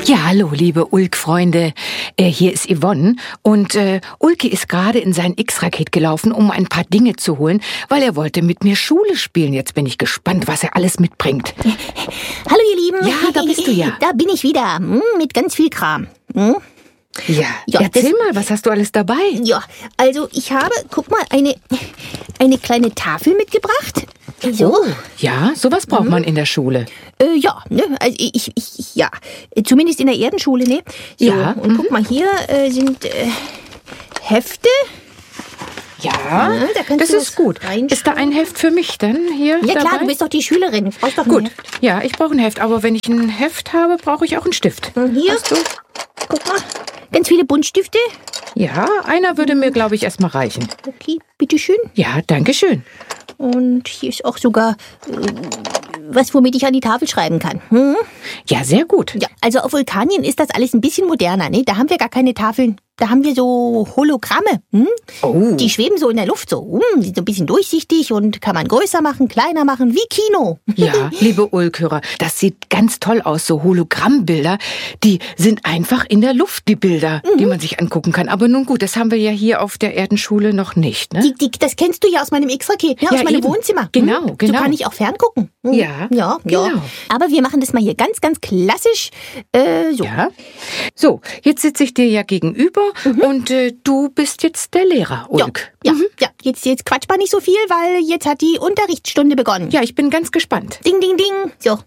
Ja, hallo, liebe Ulk-Freunde. Hier ist Yvonne und Ulke ist gerade in sein X-Raket gelaufen, um ein paar Dinge zu holen, weil er wollte mit mir Schule spielen. Jetzt bin ich gespannt, was er alles mitbringt. Hallo, ihr Lieben. Ja, da bist du ja. Da bin ich wieder, mit ganz viel Kram. Ja, erzähl mal, was hast du alles dabei? Ja, also ich habe, guck mal, eine kleine Tafel mitgebracht. So. Oh, ja, sowas braucht man in der Schule. Ja, ne, also ja, zumindest in der Erdenschule, ne? So, Ja, und guck mal, hier sind Hefte. Ja, da kannst das du ist gut. reinschauen. Ist da ein Heft für mich dann hier Ja klar, dabei? du bist doch die Schülerin. Brauchst doch ein Gut, Heft. ja, ich brauche ein Heft, aber wenn ich ein Heft habe, brauche ich auch einen Stift. Und hier, Hast du? guck mal, ganz viele Buntstifte. Ja, einer würde mir, glaube ich, erstmal reichen. Okay, bitteschön. Ja, danke schön. Und hier ist auch sogar was, womit ich an die Tafel schreiben kann. Ja, sehr gut. Ja, also auf Vulkanien ist das alles ein bisschen moderner, ne? Da haben wir gar keine Tafeln. Da haben wir so Hologramme. Oh. Die schweben so in der Luft so. Die sind so ein bisschen durchsichtig und kann man größer machen, kleiner machen, wie Kino. Ja, liebe Ulkhörer, das sieht ganz toll aus, so Hologrammbilder. Die sind einfach in der Luft, die Bilder, die man sich angucken kann. Aber nun gut, das haben wir ja hier auf der Erdenschule noch nicht, ne? Das kennst du ja aus meinem X-Raket, ne? Aus meinem eben. Wohnzimmer. Genau. So kann ich auch ferngucken. Ja, Ja. genau. Aber wir machen das mal hier ganz, ganz klassisch. So. Ja. So, jetzt sitze ich dir ja gegenüber und du bist jetzt der Lehrer, Ulk. Ja. Jetzt quatsch mal nicht so viel, weil jetzt hat die Unterrichtsstunde begonnen. Ja, ich bin ganz gespannt. Ding, ding, ding. So.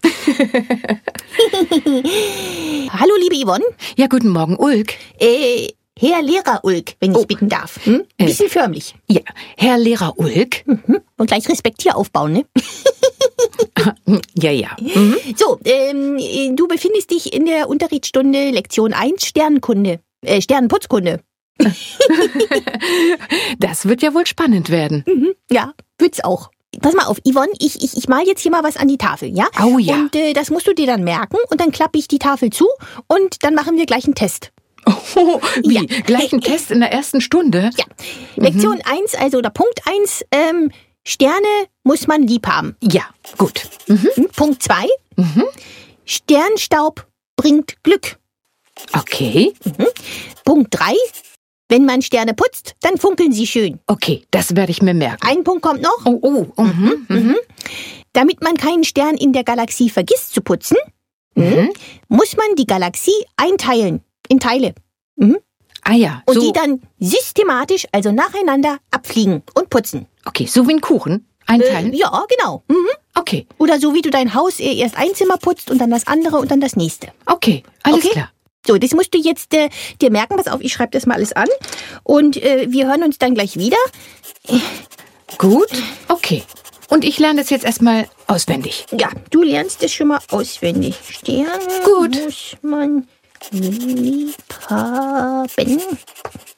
Hallo, liebe Yvonne. Ja, guten Morgen, Ulk. Herr Lehrer Ulk, wenn ich bitten darf. Ein bisschen förmlich. Ja, Herr Lehrer Ulk. Und gleich Respekt hier aufbauen, ne? Ja. So, du befindest dich in der Unterrichtsstunde Lektion 1 Sternenputzkunde. Das wird ja wohl spannend werden. Ja, wird's auch. Pass mal auf, Yvonne, ich mal jetzt hier mal was an die Tafel, ja? Oh ja. Und das musst du dir dann merken und dann klappe ich die Tafel zu und dann machen wir gleich einen Test. Oh, wie? Ja. Gleich ein Test in der ersten Stunde? Ja. Lektion 1, also oder Punkt 1, Sterne muss man lieb haben. Ja, gut. Punkt 2, Sternstaub bringt Glück. Okay. Punkt 3, wenn man Sterne putzt, dann funkeln sie schön. Okay, das werde ich mir merken. Ein Punkt kommt noch. Damit man keinen Stern in der Galaxie vergisst zu putzen, muss man die Galaxie einteilen in Teile. Ah ja, Und so. die dann systematisch, also nacheinander, abfliegen und putzen. Okay, so wie ein Kuchen einteilen? Ja, genau. Okay, Oder so wie du dein Haus erst ein Zimmer putzt und dann das andere und dann das nächste. okay, alles Okay. klar. So, das musst du jetzt dir merken. Pass auf, ich schreibe das mal alles an. Und wir hören uns dann gleich wieder. Gut, okay. Und ich lerne das jetzt erstmal auswendig. Ja, du lernst das schon mal auswendig. Sterne Gut. muss man lieb haben.